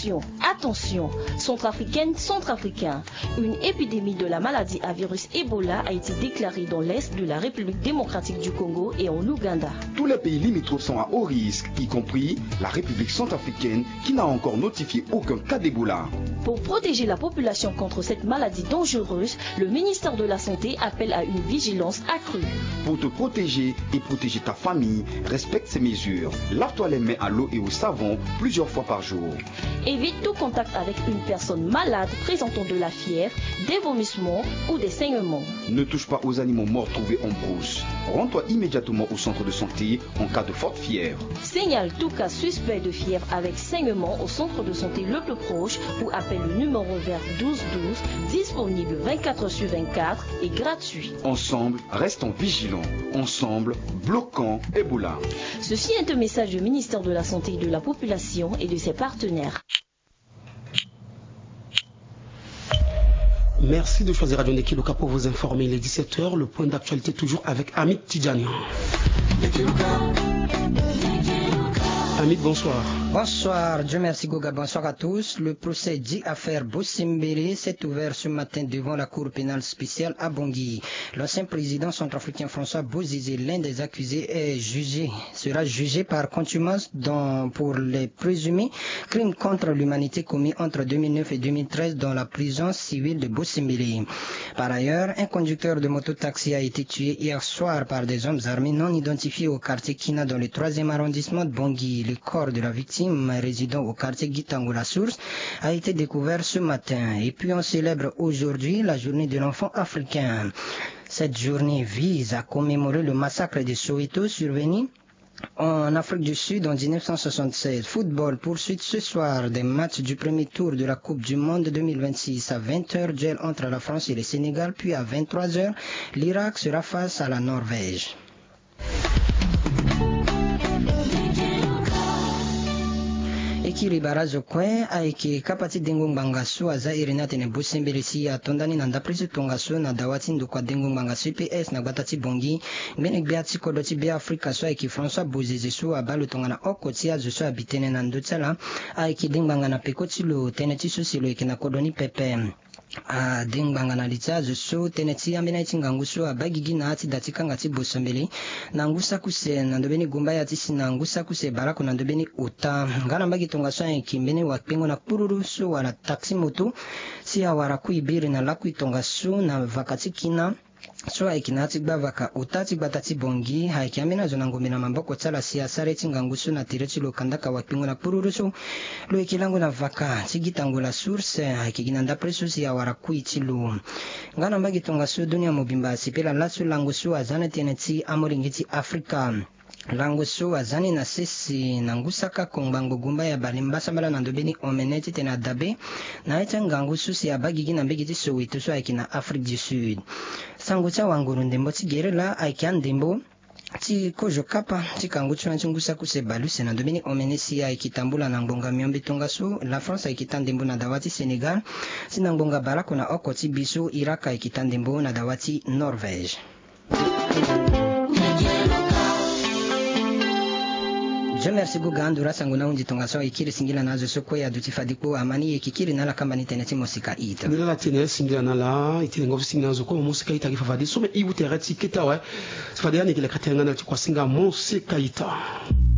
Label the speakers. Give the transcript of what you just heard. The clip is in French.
Speaker 1: Attention, attention, centrafricains, une épidémie de la maladie à virus Ebola a été déclarée dans l'est de la République démocratique du Congo et en Ouganda.
Speaker 2: Tous les pays limitrophes sont à haut risque, y compris la République centrafricaine qui n'a encore notifié aucun cas d'Ebola.
Speaker 1: Pour protéger la population contre cette maladie dangereuse, le ministère de la Santé appelle à une vigilance accrue.
Speaker 2: Pour te protéger et protéger ta famille, respecte ces mesures. Lave-toi les mains à l'eau et au savon plusieurs fois par jour.
Speaker 1: Évite tout contact avec une personne malade présentant de la fièvre, des vomissements ou des saignements.
Speaker 2: Ne touche pas aux animaux morts trouvés en brousse. Rends-toi immédiatement au centre de santé en cas de forte fièvre.
Speaker 1: Signale tout cas suspect de fièvre avec saignement au centre de santé le plus proche ou appelle le numéro vert 1212, disponible 24/24 et gratuit.
Speaker 2: Ensemble, restons vigilants. Ensemble, bloquons Ebola.
Speaker 1: Ceci est un message du ministère de la Santé et de la Population et de ses partenaires.
Speaker 3: Merci de choisir Radio Nekiluka pour vous informer. Il est 17h, le point d'actualité toujours avec Amit Tidjani. Amit, bonsoir.
Speaker 4: Bonsoir, Dieu merci Goga, bonsoir à tous. Le procès dit affaire Bossimbiri s'est ouvert ce matin devant la Cour pénale spéciale à Bangui. L'ancien président centrafricain François Bozizé, l'un des accusés, sera jugé par contumace pour les présumés crimes contre l'humanité commis entre 2009 et 2013 dans la prison civile de Bossimbiri. Par ailleurs, un conducteur de mototaxi a été tué hier soir par des hommes armés non identifiés au quartier Kina dans le 3e arrondissement de Bangui. Le corps de la victime résidant au quartier Gitango la Source a été découvert ce matin. Et puis on célèbre aujourd'hui la journée de l'enfant africain. Cette journée vise à commémorer le massacre de Soweto survenu en Afrique du Sud en 1976. Football poursuite ce soir des matchs du premier tour de la Coupe du Monde 2026 à 20h, duel entre la France et le Sénégal, puis à 23h, l'Irak sera face à la Norvège. Ekiri barazo kwe aiki kapati dengung bangasu aza irinate ne busembelesi ya tondani na ndaprisi tongasu na dawati ndukwa dengung bangasu PS na batati bongi mbene biati kodoti bia Afrika so aiki François Bozizé su abalu tongana okoti ya zuso abitene na ndutsala aiki dengbanga na pekoti lo teneti susilo ikina kodoni pepe. Dingbanga na litsazo so teneti ambena itingangusu abagigi na ati datika ngati bosambeli na ngusa kuse na ndobeni gumba ya tisi na ngusa kuse barako na ndobeni uta ngana mbagi tonga so kimbeni wa pingo na kururu so wala taxi moto si awara kuibiri na laku itonga so na vakati kina so aikinati bavaka utati batati bongi haikiamina zona ngombe na mamboko tsala siasa reti ngangusu na tireti lokandaka wapingo na pururusu lo ikilango na vaka tigitango la source haikiginanda presusi ya warakui tilu ngana mbagi tonga su dunia mobimba sipela lasu langusu azana teneti amoringiti Afrika langusu azani na sisi na ngusaka kongbango gumba ya balimbasa mbala na ndobeni omeneti tena dabe na ita ngangusu si abagigi na mbegiti Soweto so aiki na Afrique du Sud sangucha wanguru ndembo tigerela aiki andembo ti kojo kapa ti kanguchu na ngusa kuse baluse na ndobeni omenesi ya ikitambula na ngbonga miombe tongasu la France ikitandembo na dawati Senegal sina ngbonga barako na okoti bisu Iraka ikitandembo na dawati Norvège. Je merci Gugandura sanguna unji tonga so ikiri singila nazo soko ya dutifadiko amani ikikiri nala kamba ni teneti musika ita.
Speaker 3: Nila tene singila nala itine ngofu singila nazo ko musika ita kifafadi some ibu tereti kitawe. Sifadi yani kile katenga na kwa singa musika ita.